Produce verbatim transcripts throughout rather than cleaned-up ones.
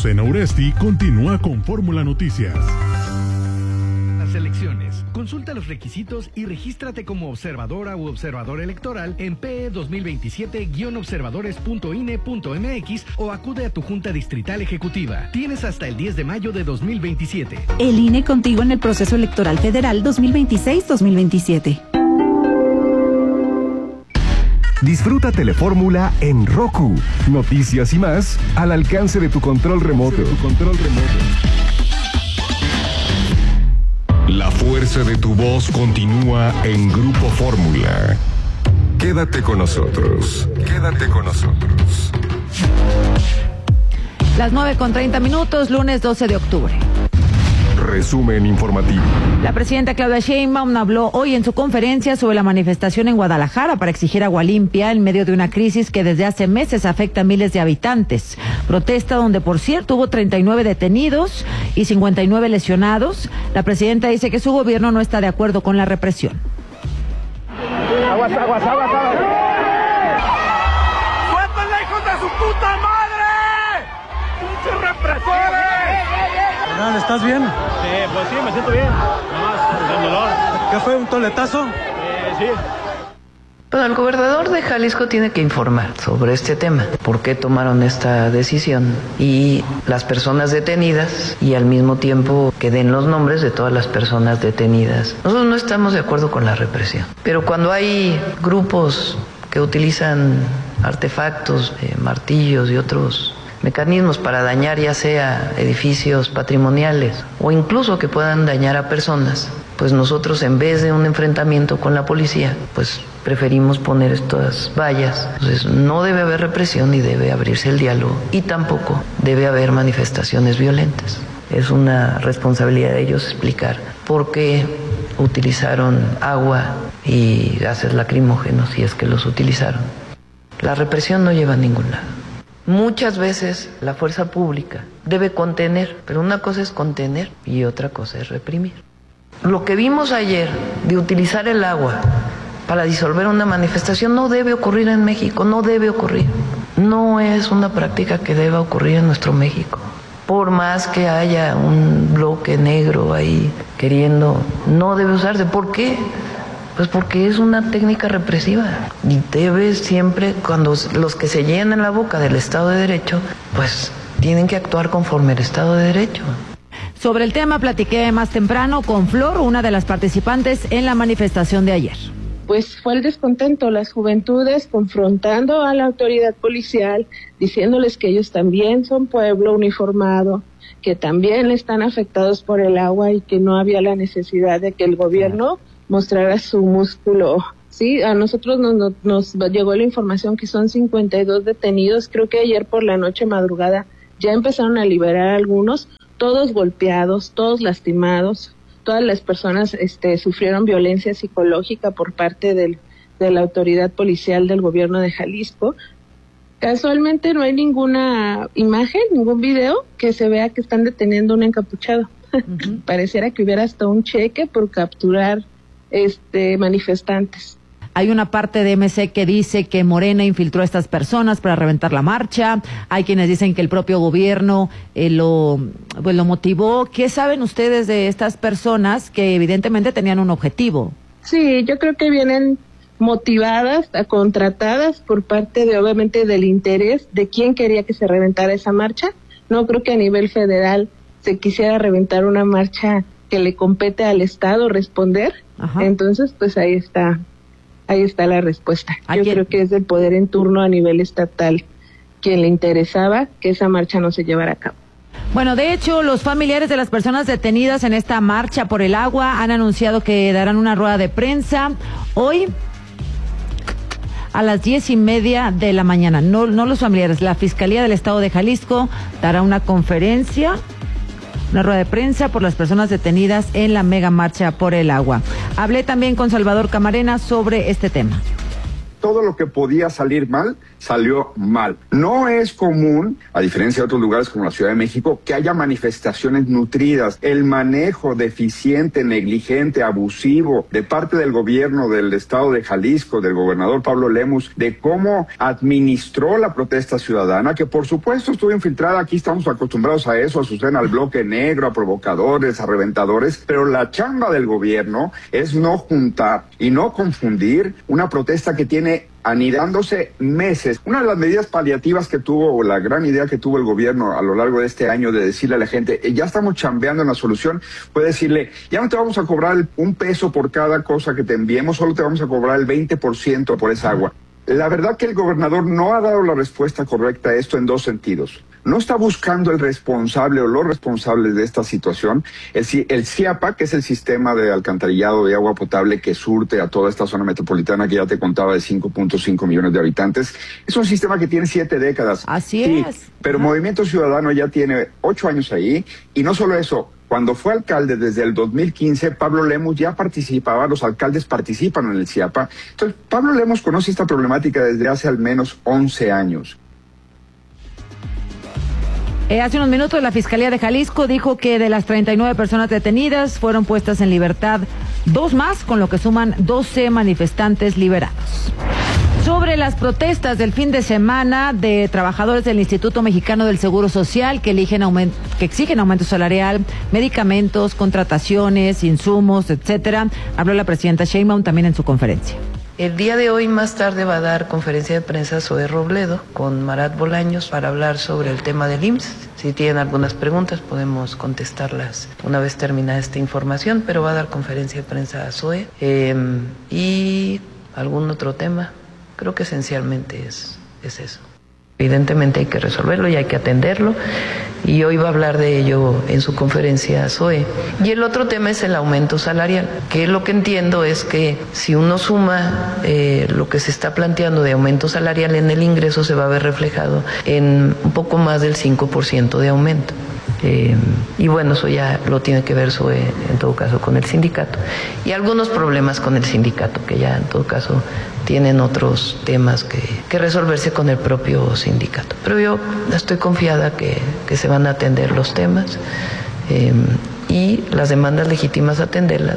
Azucena Uresti continúa con Fórmula Noticias. Las elecciones. Consulta los requisitos y regístrate como observadora u observador electoral en P E dos mil veintisiete guion observadores punto I N E punto M X o acude a tu Junta Distrital Ejecutiva. Tienes hasta el diez de mayo de dos mil veintisiete. El I N E contigo en el proceso electoral federal dos mil veintiséis dos mil veintisiete. Disfruta Telefórmula en Roku. Noticias y más al alcance de tu control remoto. Tu control remoto. La fuerza de tu voz continúa en Grupo Fórmula. Quédate con nosotros. Quédate con nosotros. Las nueve con treinta minutos, lunes doce de octubre. Resumen informativo. La presidenta Claudia Sheinbaum habló hoy en su conferencia sobre la manifestación en Guadalajara para exigir agua limpia en medio de una crisis que desde hace meses afecta a miles de habitantes. Protesta donde, por cierto, hubo treinta y nueve detenidos y cincuenta y nueve lesionados. La presidenta dice que su gobierno no está de acuerdo con la represión. Aguas, aguas, aguas, aguas. ¡Suéltenle, hijos de su puta madre! ¡Pinches represores! ¿Estás bien? Sí, pues sí, me siento bien. Nomás, con dolor. ¿Qué fue, un toletazo? Eh, sí. Bueno, el gobernador de Jalisco tiene que informar sobre este tema, por qué tomaron esta decisión y las personas detenidas, y al mismo tiempo que den los nombres de todas las personas detenidas. Nosotros no estamos de acuerdo con la represión, pero cuando hay grupos que utilizan artefactos, eh, martillos y otros mecanismos para dañar ya sea edificios patrimoniales o incluso que puedan dañar a personas, pues nosotros, en vez de un enfrentamiento con la policía, pues preferimos poner estas vallas. Entonces no debe haber represión ni debe abrirse el diálogo y tampoco debe haber manifestaciones violentas. Es una responsabilidad de ellos explicar por qué utilizaron agua y gases lacrimógenos, si es que los utilizaron. La represión no lleva a ningún lado. Muchas veces la fuerza pública debe contener, pero una cosa es contener y otra cosa es reprimir. Lo que vimos ayer de utilizar el agua para disolver una manifestación no debe ocurrir en México, no debe ocurrir. No es una práctica que deba ocurrir en nuestro México. Por más que haya un bloque negro ahí queriendo, no debe usarse. ¿Por qué? Pues porque es una técnica represiva y debe siempre, cuando los que se llenan la boca del Estado de Derecho, pues tienen que actuar conforme al Estado de Derecho. Sobre el tema platiqué más temprano con Flor, una de las participantes en la manifestación de ayer. Pues fue el descontento, las juventudes confrontando a la autoridad policial, diciéndoles que ellos también son pueblo uniformado, que también están afectados por el agua y que no había la necesidad de que el gobierno mostrara su músculo. Sí, a nosotros nos, nos, nos llegó la información que son cincuenta y dos detenidos. Creo que ayer por la noche madrugada ya empezaron a liberar a algunos, todos golpeados, todos lastimados. Todas las personas este, sufrieron violencia psicológica por parte del, de la autoridad policial del gobierno de Jalisco. Casualmente no hay ninguna imagen, ningún video que se vea que están deteniendo a un encapuchado. Uh-huh. Pareciera que hubiera hasta un cheque por capturar este manifestantes. Hay una parte de M C que dice que Morena infiltró a estas personas para reventar la marcha. Hay quienes dicen que el propio gobierno eh, lo, pues lo motivó. ¿Qué saben ustedes de estas personas que evidentemente tenían un objetivo? Sí, yo creo que vienen motivadas, contratadas por parte de, obviamente, del interés de quién quería que se reventara esa marcha. No creo que a nivel federal se quisiera reventar una marcha que le compete al Estado responder. Ajá. Entonces, pues ahí está. Ahí está la respuesta. Yo creo que es del poder en turno a nivel estatal quien le interesaba que esa marcha no se llevara a cabo. Bueno, de hecho, los familiares de las personas detenidas en esta marcha por el agua han anunciado que darán una rueda de prensa hoy a las diez y media de la mañana. No, no los familiares, la Fiscalía del Estado de Jalisco dará una conferencia, una rueda de prensa por las personas detenidas en la mega marcha por el agua. Hablé también con Salvador Camarena sobre este tema. todo lo que podía salir mal, salió mal. No es común, a diferencia de otros lugares como la Ciudad de México, que haya manifestaciones nutridas. El manejo deficiente, negligente, abusivo de parte del gobierno del estado de Jalisco, del gobernador Pablo Lemus, de cómo administró la protesta ciudadana, que por supuesto estuvo infiltrada, aquí estamos acostumbrados a eso, a Azucena, al bloque negro, a provocadores, a reventadores, pero la chamba del gobierno es no juntar y no confundir una protesta que tiene anidándose meses. Una de las medidas paliativas que tuvo, o la gran idea que tuvo el gobierno a lo largo de este año de decirle a la gente, eh, ya estamos chambeando en la solución, puede decirle, ya no te vamos a cobrar el, un peso por cada cosa que te enviemos, solo te vamos a cobrar el veinte por ciento por esa agua. La verdad que el gobernador no ha dado la respuesta correcta a esto en dos sentidos. No está buscando el responsable o los responsables de esta situación. El, el CIAPA, que es el sistema de alcantarillado de agua potable que surte a toda esta zona metropolitana que ya te contaba de cinco punto cinco millones de habitantes, es un sistema que tiene siete décadas. Así sí, es. Pero Ajá. Movimiento Ciudadano ya tiene ocho años ahí, y no solo eso. Cuando fue alcalde desde el dos mil quince, Pablo Lemus ya participaba, los alcaldes participan en el CIAPA. Entonces, Pablo Lemus conoce esta problemática desde hace al menos once años. Eh, hace unos minutos la Fiscalía de Jalisco dijo que de las treinta y nueve personas detenidas fueron puestas en libertad dos más, con lo que suman doce manifestantes liberados. Sobre las protestas del fin de semana de trabajadores del Instituto Mexicano del Seguro Social que, eligen aument- que exigen aumento salarial, medicamentos, contrataciones, insumos, etcétera, habló la presidenta Sheinbaum también en su conferencia. El día de hoy, más tarde, va a dar conferencia de prensa Zoe Robledo con Marat Bolaños para hablar sobre el tema del I M S S. Si tienen algunas preguntas, podemos contestarlas una vez terminada esta información, pero va a dar conferencia de prensa a Zoe. Eh, y algún otro tema, creo que esencialmente es, es eso. Evidentemente hay que resolverlo y hay que atenderlo, y hoy va a hablar de ello en su conferencia Zoe. Y el otro tema es el aumento salarial, que lo que entiendo es que si uno suma eh, lo que se está planteando de aumento salarial en el ingreso, se va a ver reflejado en un poco más del cinco por ciento de aumento. Eh, y bueno, eso ya lo tiene que ver Zoe, en todo caso, con el sindicato. Y algunos problemas con el sindicato, que ya en todo caso tienen otros temas que, que resolverse con el propio sindicato. Pero yo estoy confiada que, que se van a atender los temas eh, y las demandas legítimas atenderlas.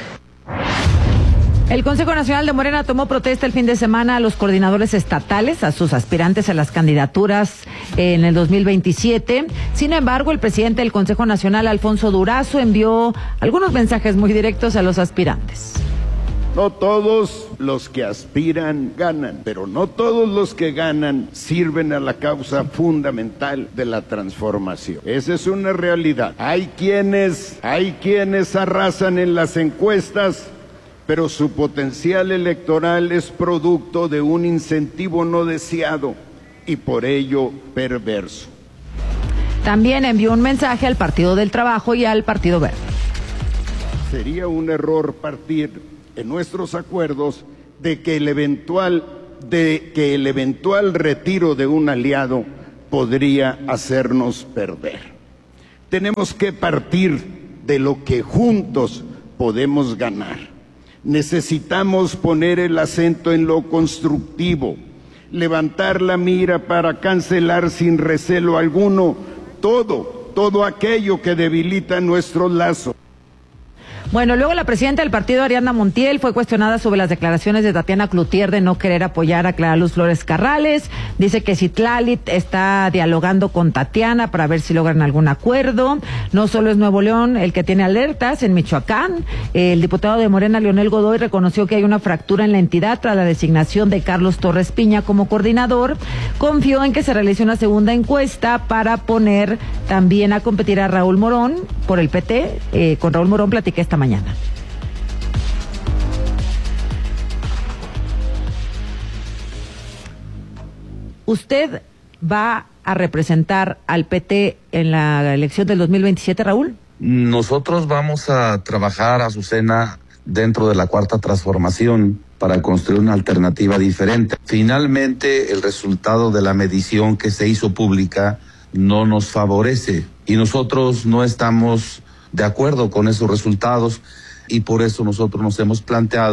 El Consejo Nacional de Morena tomó protesta el fin de semana a los coordinadores estatales, a sus aspirantes a las candidaturas en el dos mil veintisiete. Sin embargo, el presidente del Consejo Nacional, Alfonso Durazo, envió algunos mensajes muy directos a los aspirantes. No todos los que aspiran ganan, pero no todos los que ganan sirven a la causa fundamental de la transformación. Esa es una realidad. Hay quienes, hay quienes arrasan en las encuestas, pero su potencial electoral es producto de un incentivo no deseado y por ello perverso. También envió un mensaje al Partido del Trabajo y al Partido Verde. Sería un error partir en nuestros acuerdos de que el eventual de que el eventual retiro de un aliado podría hacernos perder. Tenemos que partir de lo que juntos podemos ganar. Necesitamos poner el acento en lo constructivo, levantar la mira para cancelar sin recelo alguno todo, todo aquello que debilita nuestros lazos. Bueno, luego la presidenta del partido, Ariadna Montiel, fue cuestionada sobre las declaraciones de Tatiana Cloutier de no querer apoyar a Clara Luz Flores Carrales. Dice que Citlali está dialogando con Tatiana para ver si logran algún acuerdo. No solo es Nuevo León el que tiene alertas, en Michoacán, el diputado de Morena, Leonel Godoy, reconoció que hay una fractura en la entidad tras la designación de Carlos Torres Piña como coordinador. Confió en que se realice una segunda encuesta para poner también a competir a Raúl Morón por el P T. Eh, con Raúl Morón platiqué esta mañana. ¿Usted va a representar al P T en la elección del dos mil veintisiete, Raúl? Nosotros vamos a trabajar, Azucena, dentro de la Cuarta Transformación para construir una alternativa diferente. Finalmente, el resultado de la medición que se hizo pública no nos favorece y nosotros no estamos de acuerdo con esos resultados y por eso nosotros nos hemos planteado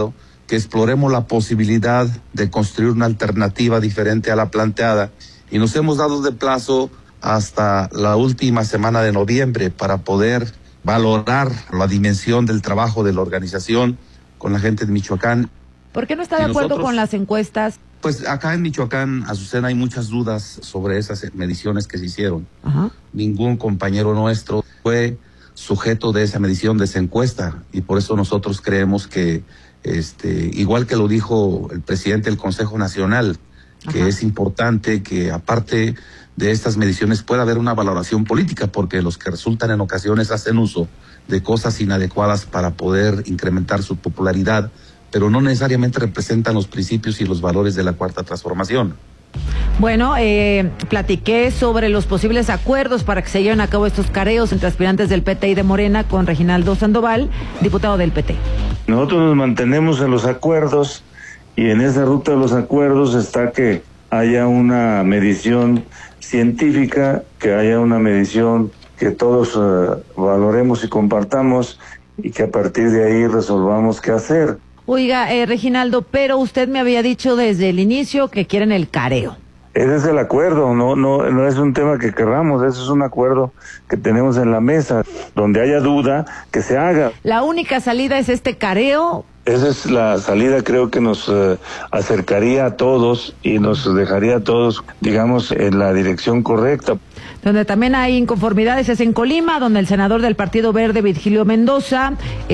que exploremos la posibilidad de construir una alternativa diferente a la planteada y nos hemos dado de plazo hasta la última semana de noviembre para poder valorar la dimensión del trabajo de la organización con la gente de Michoacán. ¿Por qué no está de Y acuerdo nosotros, con las encuestas? Pues acá en Michoacán, Azucena, hay muchas dudas sobre esas mediciones que se hicieron. Ajá. Ningún compañero nuestro fue sujeto de esa medición, de esa encuesta, y por eso nosotros creemos que, este, igual que lo dijo el presidente del Consejo Nacional, que Ajá. es importante que aparte de estas mediciones pueda haber una valoración política, porque los que resultan en ocasiones hacen uso de cosas inadecuadas para poder incrementar su popularidad, pero no necesariamente representan los principios y los valores de la Cuarta Transformación. Bueno, eh, platiqué sobre los posibles acuerdos para que se lleven a cabo estos careos entre aspirantes del P T y de Morena con Reginaldo Sandoval, diputado del P T. Nosotros nos mantenemos en los acuerdos y en esa ruta de los acuerdos está que haya una medición científica, que haya una medición que todos uh, valoremos y compartamos y que a partir de ahí resolvamos qué hacer. Oiga, eh, Reginaldo, pero usted me había dicho desde el inicio que quieren el careo. Ese es el acuerdo, no, no, no es un tema que querramos, ese es un acuerdo que tenemos en la mesa. Donde haya duda, que se haga. La única salida es este careo. Esa es la salida, creo que nos uh, acercaría a todos y nos dejaría a todos, digamos, en la dirección correcta. Donde también hay inconformidades es en Colima, donde el senador del Partido Verde, Virgilio Mendoza,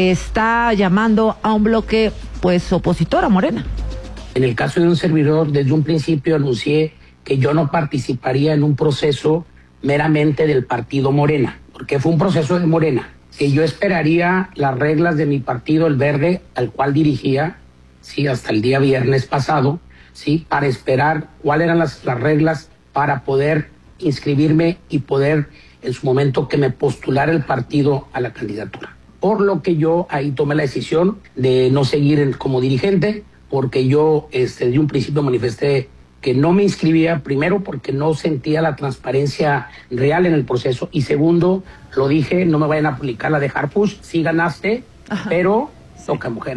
está llamando a un bloque, pues, opositor a Morena. En el caso de un servidor, desde un principio anuncié que yo no participaría en un proceso meramente del partido Morena, porque fue un proceso de Morena, que yo esperaría las reglas de mi partido, el Verde, al cual dirigía, sí, hasta el día viernes pasado, sí, para esperar cuáles eran las, las reglas para poder inscribirme y poder, en su momento, que me postulara el partido a la candidatura. Por lo que yo ahí tomé la decisión de no seguir como dirigente, porque yo este, desde un principio manifesté que no me inscribía, primero porque no sentía la transparencia real en el proceso, y segundo, lo dije, no me vayan a aplicar la de Harfuch, sí ganaste, Ajá. pero sí. toca mujer.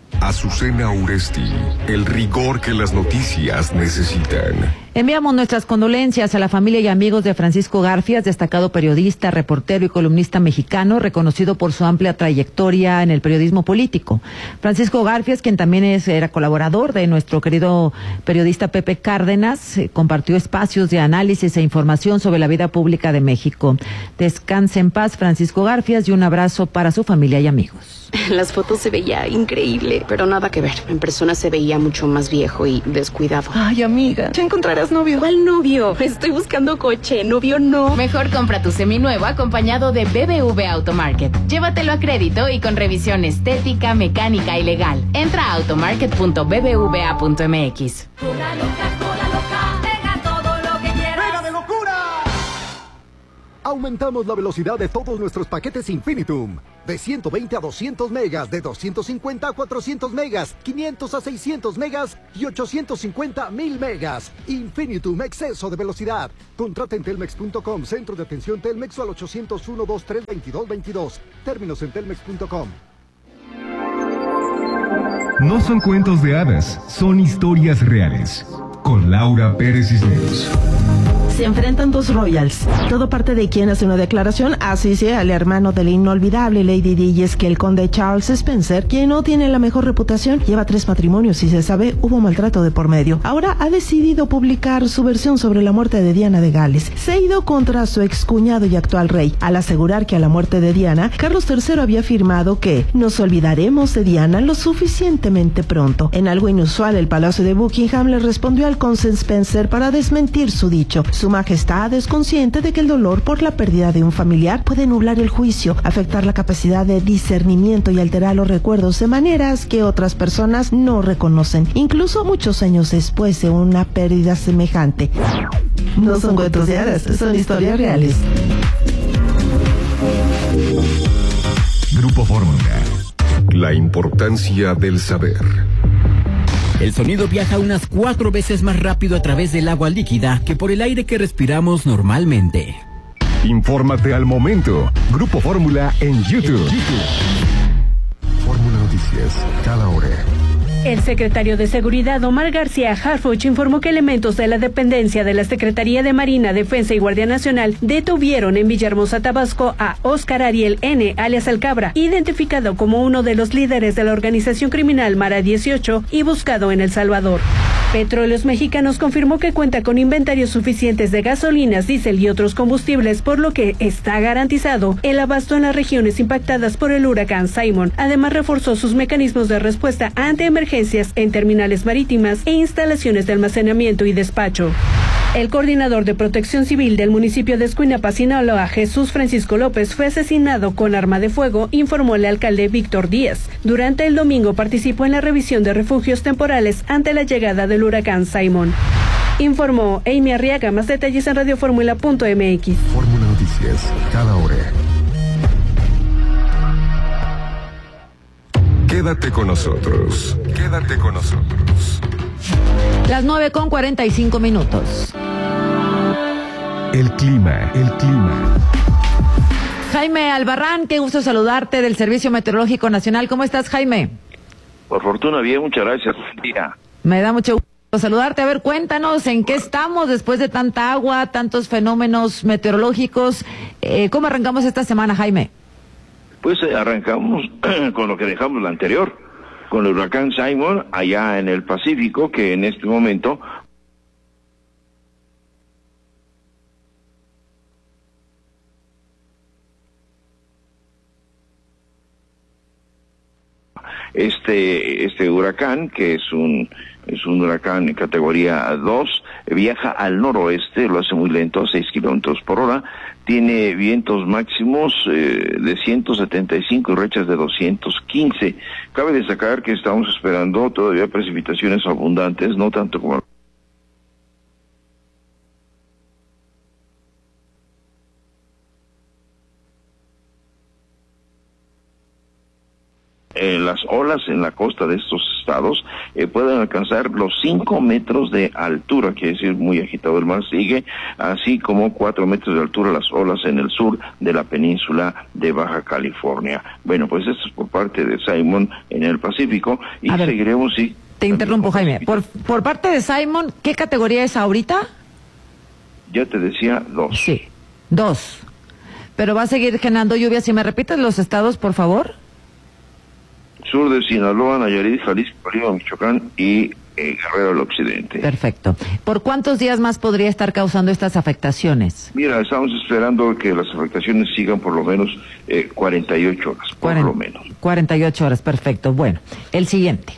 Azucena Uresti, el rigor que las noticias necesitan. Enviamos nuestras condolencias a la familia y amigos de Francisco Garfias, destacado periodista, reportero y columnista mexicano, reconocido por su amplia trayectoria en el periodismo político. Francisco Garfias, quien también es, era colaborador de nuestro querido periodista Pepe Cárdenas, eh, compartió espacios de análisis e información sobre la vida pública de México. Descanse en paz, Francisco Garfias, y un abrazo para su familia y amigos. En las fotos se veía increíble, pero nada que ver. En persona se veía mucho más viejo y descuidado. Ay, amiga, ya encontrarás novio. ¿Cuál novio? Estoy buscando coche, novio no. Mejor compra tu seminuevo acompañado de B B V Automarket. Llévatelo a crédito y con revisión estética, mecánica y legal. Entra a automarket punto b b v a punto m x. Una loca, cola loca, pega todo lo que quieras. ¡Pega de locura! Aumentamos la velocidad de todos nuestros paquetes Infinitum. De ciento veinte a doscientos megas, de doscientos cincuenta a cuatrocientos megas, quinientos a seiscientos megas y ochocientos cincuenta a mil megas. Infinitum, exceso de velocidad. Contrata en telmex punto com, centro de atención Telmex, o al ochocientos uno, veintitrés, veintidós veintidós. Términos en telmex punto com. No son cuentos de hadas, son historias reales. Con Laura Pérez Cisneros. Se enfrentan dos royals. Todo parte de quien hace una declaración, así sea el hermano de la inolvidable Lady Di, y es que el conde Charles Spencer, quien no tiene la mejor reputación, lleva tres matrimonios y se sabe hubo maltrato de por medio. Ahora ha decidido publicar su versión sobre la muerte de Diana de Gales. Se ha ido contra su excuñado y actual rey, al asegurar que a la muerte de Diana, Carlos tercero había afirmado que nos olvidaremos de Diana lo suficientemente pronto. En algo inusual, el Palacio de Buckingham le respondió al conde Spencer para desmentir su dicho. Su Majestad es consciente de que el dolor por la pérdida de un familiar puede nublar el juicio, afectar la capacidad de discernimiento y alterar los recuerdos de maneras que otras personas no reconocen, incluso muchos años después de una pérdida semejante. No son cuentos de hadas, son historias reales. Grupo Fórmula. La importancia del saber. El sonido viaja unas cuatro veces más rápido a través del agua líquida que por el aire que respiramos normalmente. Infórmate al momento. Grupo Fórmula en YouTube. Fórmula Noticias, cada hora. El secretario de Seguridad, Omar García Harfuch, informó que elementos de la dependencia de la Secretaría de Marina, Defensa y Guardia Nacional detuvieron en Villahermosa, Tabasco, a Óscar Ariel N., alias El Cabra, identificado como uno de los líderes de la organización criminal Mara dieciocho y buscado en El Salvador. Petróleos Mexicanos confirmó que cuenta con inventarios suficientes de gasolinas, diésel y otros combustibles, por lo que está garantizado el abasto en las regiones impactadas por el huracán Simon. Además, reforzó sus mecanismos de respuesta ante emergencias en terminales marítimas e instalaciones de almacenamiento y despacho. El coordinador de Protección Civil del municipio de Escuinapa, Sinaloa, Jesús Francisco López, fue asesinado con arma de fuego, informó el alcalde Víctor Díaz. Durante el domingo participó en la revisión de refugios temporales ante la llegada del huracán Simon. Informó Amy Arriaga. Más detalles en radioformula punto m x. Fórmula Noticias, cada hora. Quédate con nosotros. Quédate con nosotros. Las nueve con cuarenta y cinco minutos. El clima, el clima. Jaime Albarrán, qué gusto saludarte del Servicio Meteorológico Nacional. ¿Cómo estás, Jaime? Por fortuna, bien, muchas gracias. Día. Me da mucho gusto saludarte. A ver, cuéntanos en qué estamos después de tanta agua, tantos fenómenos meteorológicos. Eh, ¿Cómo arrancamos esta semana, Jaime? Pues eh, arrancamos con lo que dejamos la anterior, con el huracán Simon allá en el Pacífico, que en este momento este este huracán, que es un es un huracán en categoría dos, viaja al noroeste, lo hace muy lento, a seis kilómetros por hora, tiene vientos máximos eh, de ciento setenta y cinco y rachas de doscientos quince. Cabe destacar que estamos esperando todavía precipitaciones abundantes, no tanto como Eh, las olas en la costa de estos estados eh, pueden alcanzar los cinco metros de altura, quiere decir muy agitado el mar sigue, así como cuatro metros de altura las olas en el sur de la península de Baja California. Bueno, pues esto es por parte de Simon en el Pacífico y ver, seguiremos, sí. Te interrumpo, Jaime. Por, por parte de Simon, ¿qué categoría es ahorita? Ya te decía, dos. Sí, dos. Pero va a seguir generando lluvias. Si me repites los estados, por favor. Sur de Sinaloa, Nayarit, Jalisco, Colima, Michoacán y eh, Guerrero del Occidente. Perfecto. ¿Por cuántos días más podría estar causando estas afectaciones? Mira, estamos esperando que las afectaciones sigan por lo menos eh, cuarenta y ocho horas, por Cuaren- lo menos. cuarenta y ocho horas, perfecto. Bueno, el siguiente.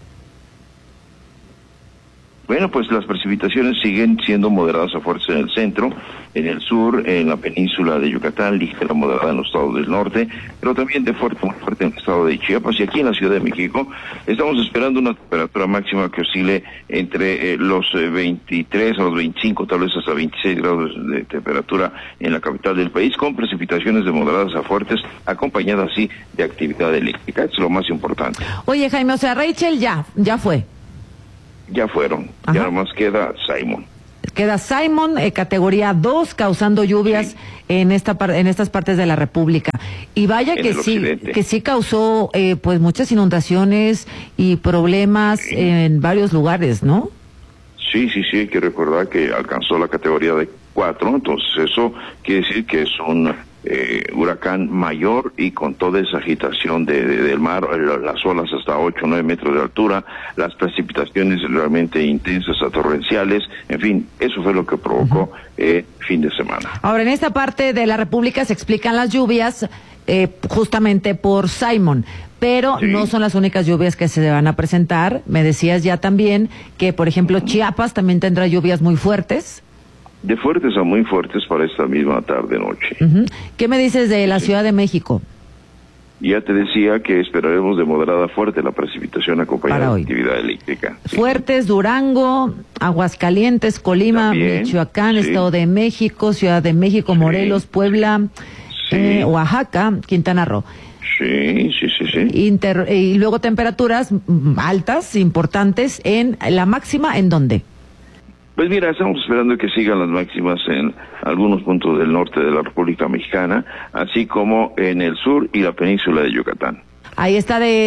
Bueno, pues las precipitaciones siguen siendo moderadas a fuertes en el centro, en el sur, en la península de Yucatán, ligera moderada en los estados del norte, pero también de fuerte, muy fuerte en el estado de Chiapas y aquí en la Ciudad de México. Estamos esperando una temperatura máxima que oscile entre eh, los eh, veintitrés a los veinticinco, tal vez hasta veintiséis grados de temperatura en la capital del país, con precipitaciones de moderadas a fuertes, acompañadas así de actividad eléctrica. Es lo más importante. Oye, Jaime, o sea, Rachel ya, ya fue. Ya fueron, Ajá. ya nomás queda Simon. Queda Simon, eh, categoría dos, causando lluvias sí. en esta par en estas partes de la República. Y vaya en que sí, occidente. que sí causó eh, pues muchas inundaciones y problemas sí. en varios lugares, ¿no? Sí, sí, sí, hay que recordar que alcanzó la categoría de cuatro, entonces eso quiere decir que es un eh, huracán mayor y con toda esa agitación de, de, del mar, las olas hasta ocho o nueve metros de altura, las precipitaciones realmente intensas a torrenciales, en fin, eso fue lo que provocó eh, fin de semana. Ahora, en esta parte de la República se explican las lluvias eh, justamente por Simon, pero sí. no son las únicas lluvias que se van a presentar. Me decías ya también que, por ejemplo, Chiapas también tendrá lluvias muy fuertes. De fuertes a muy fuertes para esta misma tarde-noche. Uh-huh. ¿Qué me dices de la sí. Ciudad de México? Ya te decía que esperaremos de moderada a fuerte la precipitación acompañada de actividad eléctrica. Sí. Fuertes, Durango, Aguascalientes, Colima, También, Michoacán, sí. Estado de México, Ciudad de México, sí. Morelos, Puebla, sí. eh, Oaxaca, Quintana Roo. Sí, sí, sí, sí. Inter y luego temperaturas altas, importantes, en la máxima, ¿en dónde? Pues mira, estamos esperando que sigan las máximas en algunos puntos del norte de la República Mexicana, así como en el sur y la península de Yucatán. Ahí está de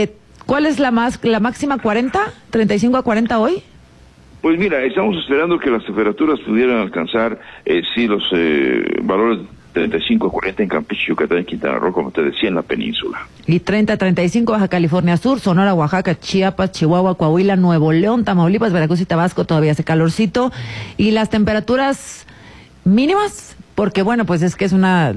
¿Cuál es la más la máxima? ¿cuarenta? ¿treinta y cinco a cuarenta hoy? Pues mira, estamos esperando que las temperaturas pudieran alcanzar, eh, sí, los eh, valores treinta y cinco a cuarenta en Campeche, Yucatán y Quintana Roo, como te decía, en la península. Y treinta a treinta y cinco Baja California Sur, Sonora, Oaxaca, Chiapas, Chihuahua, Coahuila, Nuevo León, Tamaulipas, Veracruz y Tabasco, todavía hace calorcito. Y las temperaturas mínimas, porque bueno, pues es que es una,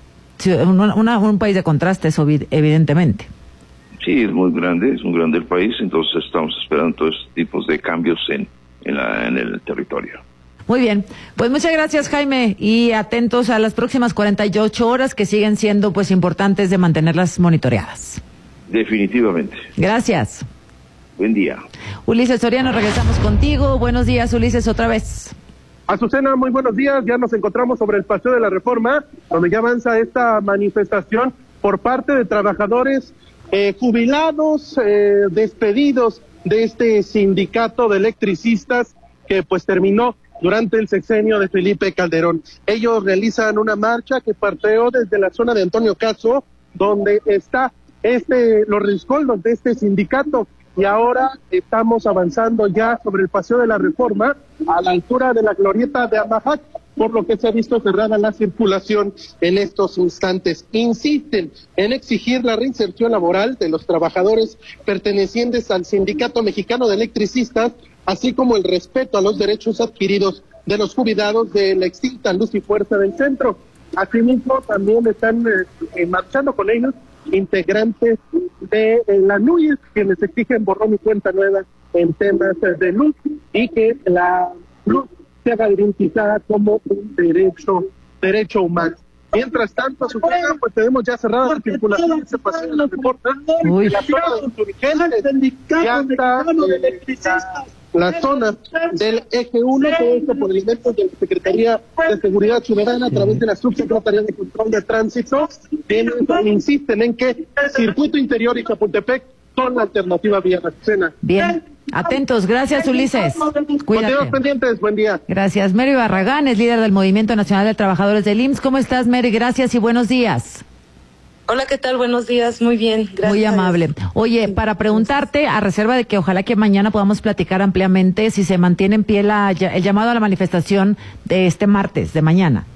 una, una un país de contrastes, evidentemente. Sí, es muy grande, es muy grande el país, entonces estamos esperando todos estos tipos de cambios en, en, la, en el territorio. Muy bien, pues muchas gracias, Jaime, y atentos a las próximas cuarenta y ocho horas que siguen siendo pues importantes de mantenerlas monitoreadas. Definitivamente. Gracias. Buen día. Ulises Soriano, regresamos contigo. Buenos días, Ulises, otra vez. Azucena, muy buenos días. Ya nos encontramos sobre el Paseo de la Reforma, donde ya avanza esta manifestación por parte de trabajadores eh, jubilados, eh, despedidos de este sindicato de electricistas que pues terminó durante el sexenio de Felipe Calderón. Ellos realizan una marcha que partió desde la zona de Antonio Caso, donde está este los rescoldos de este sindicato, y ahora estamos avanzando ya sobre el Paseo de la Reforma a la altura de la glorieta de Amajac, por lo que se ha visto cerrada la circulación en estos instantes. Insisten en exigir la reinserción laboral de los trabajadores pertenecientes al Sindicato Mexicano de Electricistas, así como el respeto a los derechos adquiridos de los jubilados de la extinta Luz y Fuerza del Centro. Asimismo, también están eh, marchando con ellos integrantes de eh, la N U Y, quienes exigen borrón y cuenta nueva en temas eh, de luz, y que la luz se haga identificada como un derecho derecho humano. Mientras tanto, a su casa, pues tenemos ya cerrada la circulación de ese paseo de la Reforma. La zona de los dirigentes ya está eh, la, la zona del eje uno, todo esto por elementos de la Secretaría de Seguridad Ciudadana a través de la Subsecretaría de Control de Tránsito, quienes insisten en que Circuito Interior y Chapultepec son la alternativa vía la escena. Bien, atentos, gracias Ulises. Cuídate. Pendientes, buen día. Gracias. Mary Barragán es líder del Movimiento Nacional de Trabajadores del I M S S. ¿Cómo estás, Mary? Gracias y buenos días. Hola, ¿qué tal? Buenos días, muy bien, gracias. Muy amable. Oye, para preguntarte, a reserva de que ojalá que mañana podamos platicar ampliamente, si se mantiene en pie la, el llamado a la manifestación de este martes, de mañana.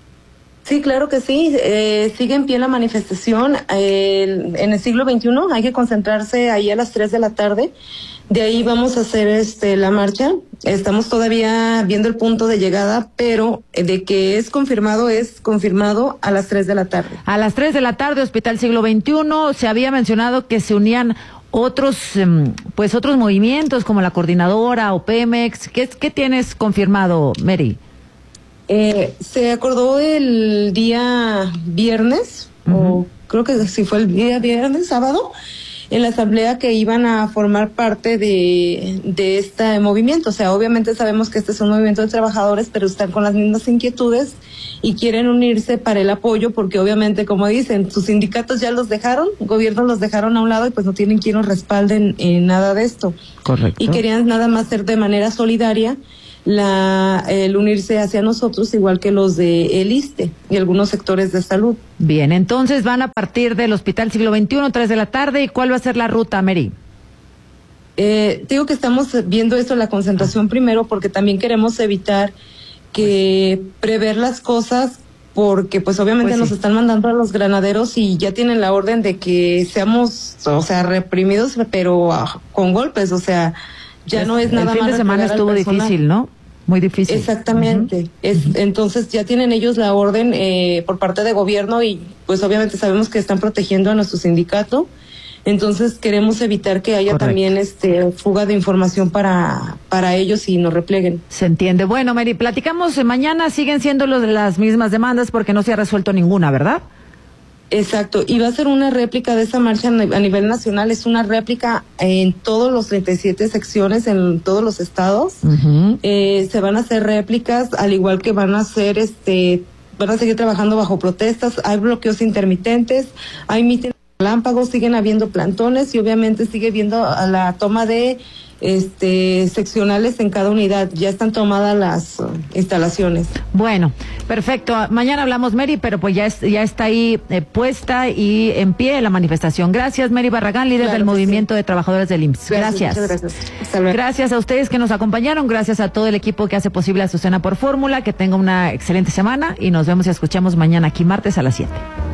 Sí, claro que sí, eh, sigue en pie la manifestación. Eh, en el siglo veintiuno hay que concentrarse ahí a las tres de la tarde. De ahí vamos a hacer este la marcha. Estamos todavía viendo el punto de llegada, pero de que es confirmado, es confirmado a las tres de la tarde. A las tres de la tarde, Hospital Siglo veintiuno. Se había mencionado que se unían otros, pues otros movimientos como la Coordinadora o Pemex. ¿Qué, qué tienes confirmado, Mary? Eh, se acordó el día viernes, uh-huh. o creo que sí fue el día viernes, sábado, en la asamblea que iban a formar parte de, de este movimiento. O sea, obviamente sabemos que este es un movimiento de trabajadores, pero están con las mismas inquietudes y quieren unirse para el apoyo, porque obviamente, como dicen, sus sindicatos ya los dejaron, gobiernos los dejaron a un lado y pues no tienen quien los respalden en nada de esto. Correcto. Y querían nada más ser de manera solidaria la el unirse hacia nosotros, igual que los de el ISSSTE y algunos sectores de salud. Bien, entonces van a partir del Hospital Siglo veintiuno, tres de la tarde. ¿Y cuál va a ser la ruta, Mary? Eh, digo que estamos viendo esto, la concentración primero, porque también queremos evitar que prever las cosas, porque pues obviamente pues sí. nos están mandando a los granaderos y ya tienen la orden de que seamos, o sea, reprimidos, pero uh, con golpes, o sea, ya es, no es nada más. El fin de semana estuvo difícil, ¿no? Muy difícil. Exactamente. Uh-huh. Es, entonces ya tienen ellos la orden eh, por parte de gobierno y pues obviamente sabemos que están protegiendo a nuestro sindicato. Entonces queremos evitar que haya Correcto. también este fuga de información para para ellos y nos repleguen. Se entiende. Bueno, Mary, platicamos mañana. Siguen siendo los de las mismas demandas porque no se ha resuelto ninguna, ¿verdad? Exacto, y va a ser una réplica de esa marcha a nivel nacional, es una réplica en todos los treinta y siete secciones, en todos los estados. Uh-huh. Eh, se van a hacer réplicas, al igual que van a hacer, este, van a seguir trabajando bajo protestas, hay bloqueos intermitentes, hay mítines Lámpagos, siguen habiendo plantones y obviamente sigue habiendo la toma de este seccionales en cada unidad. Ya están tomadas las uh, instalaciones. Bueno, perfecto. Mañana hablamos, Mary, pero pues ya es, ya está ahí eh, puesta y en pie la manifestación. Gracias, Mary Barragán, líder Claro del Movimiento sí. de Trabajadores del I M S S. Gracias. Gracias. Muchas gracias. Hasta luego. Gracias a ustedes que nos acompañaron. Gracias a todo el equipo que hace posible Azucena por Fórmula. Que tenga una excelente semana y nos vemos y escuchamos mañana aquí martes a las siete.